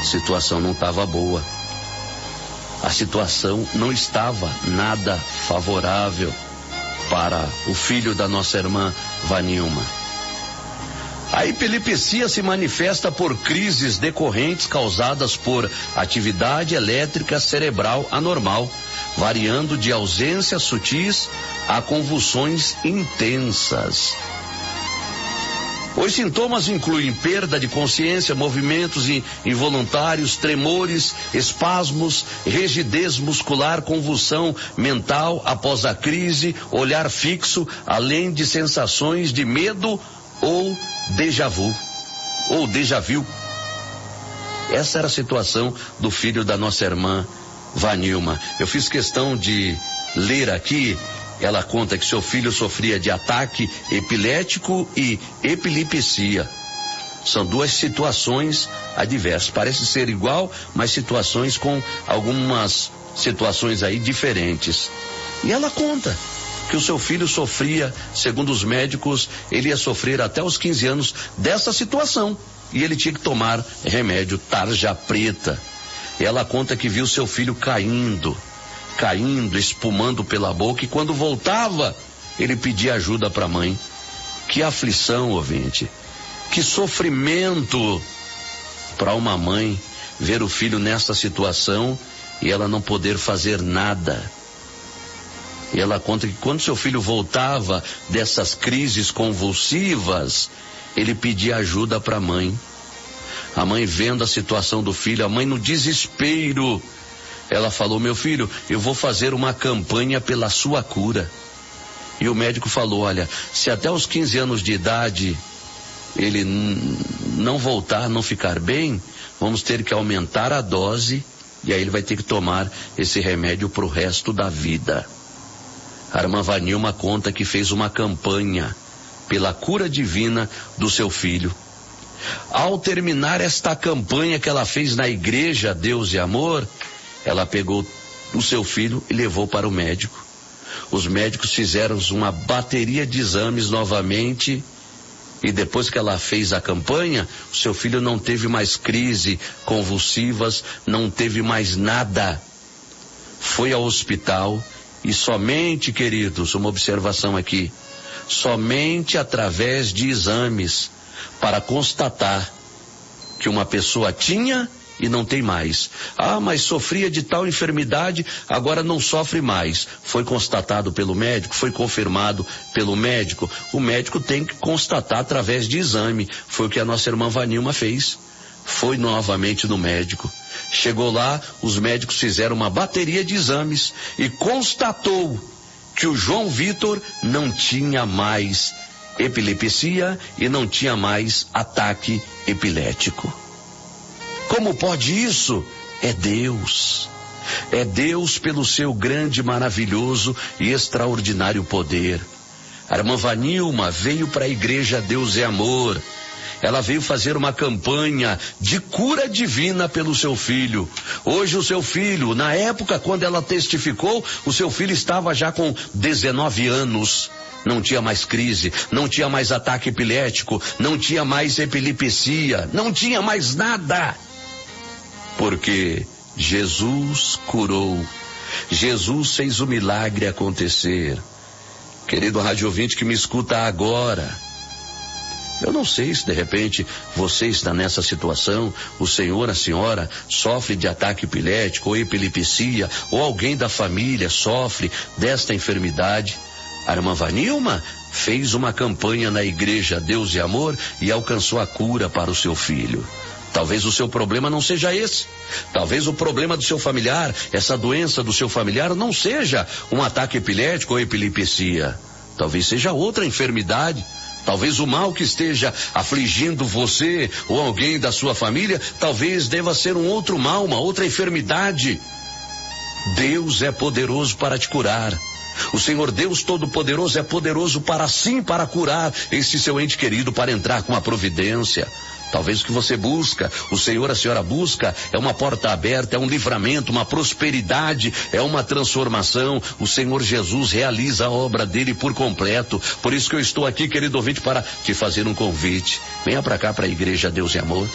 A situação não estava boa. A situação não estava nada favorável para o filho da nossa irmã Vanilma. A epilepsia se manifesta por crises decorrentes causadas por atividade elétrica cerebral anormal, variando de ausências sutis a convulsões intensas. Os sintomas incluem perda de consciência, movimentos involuntários, tremores, espasmos, rigidez muscular, convulsão mental após a crise, olhar fixo, além de sensações de medo ou déjà vu. Essa era a situação do filho da nossa irmã Vanilma. Eu fiz questão de ler aqui. Ela conta que seu filho sofria de ataque epilético e epilepsia. São duas situações adversas. Parece ser igual, mas situações com algumas situações aí diferentes. E ela conta que o seu filho sofria, segundo os médicos, ele ia sofrer até os 15 anos dessa situação. E ele tinha que tomar remédio tarja preta. E ela conta que viu seu filho caindo, espumando pela boca, e quando voltava, ele pedia ajuda para a mãe. Que aflição, ouvinte, que sofrimento para uma mãe ver o filho nessa situação e ela não poder fazer nada. E ela conta que quando seu filho voltava dessas crises convulsivas, ele pedia ajuda para a mãe. A mãe vendo a situação do filho, a mãe no desespero, ela falou: meu filho, eu vou fazer uma campanha pela sua cura. E o médico falou: olha, se até os 15 anos de idade ele não voltar, não ficar bem, vamos ter que aumentar a dose e aí ele vai ter que tomar esse remédio para o resto da vida. A irmã Vanilma conta que fez uma campanha pela cura divina do seu filho. Ao terminar esta campanha que ela fez na igreja Deus e Amor, ela pegou o seu filho e levou para o médico. Os médicos fizeram uma bateria de exames novamente e depois que ela fez a campanha, o seu filho não teve mais crise convulsivas, não teve mais nada. Foi ao hospital e somente, queridos, uma observação aqui, somente através de exames para constatar que uma pessoa tinha e não tem mais. Ah, mas sofria de tal enfermidade, agora não sofre mais. Foi constatado pelo médico, foi confirmado pelo médico. O médico tem que constatar através de exame. Foi o que a nossa irmã Vanilma fez. Foi novamente no médico. Chegou lá, os médicos fizeram uma bateria de exames e constatou que o João Vitor não tinha mais epilepsia e não tinha mais ataque epilético. Como pode isso? É Deus. É Deus pelo seu grande, maravilhoso e extraordinário poder. A irmã Vanilma veio para a igreja Deus é Amor. Ela veio fazer uma campanha de cura divina pelo seu filho. Hoje o seu filho, na época quando ela testificou, o seu filho estava já com 19 anos. Não tinha mais crise, não tinha mais ataque epilético, não tinha mais epilepsia, não tinha mais nada. Porque Jesus curou, Jesus fez o milagre acontecer. Querido rádio ouvinte que me escuta agora, eu não sei se de repente você está nessa situação, o senhor, a senhora sofre de ataque epilético ou epilepsia, ou alguém da família sofre desta enfermidade. A irmã Vanilma fez uma campanha na igreja Deus e Amor e alcançou a cura para o seu filho. Talvez o seu problema não seja esse. Talvez o problema do seu familiar, essa doença do seu familiar, não seja um ataque epilético ou epilepsia. Talvez seja outra enfermidade. Talvez o mal que esteja afligindo você ou alguém da sua família, talvez deva ser um outro mal, uma outra enfermidade. Deus é poderoso para te curar. O Senhor Deus Todo-Poderoso é poderoso para curar esse seu ente querido, para entrar com a providência. Talvez o que você busca, o senhor, a senhora busca, é uma porta aberta, é um livramento, uma prosperidade, é uma transformação. O Senhor Jesus realiza a obra dele por completo. Por isso que eu estou aqui, querido ouvinte, para te fazer um convite. Venha para cá, para a igreja Deus e Amor.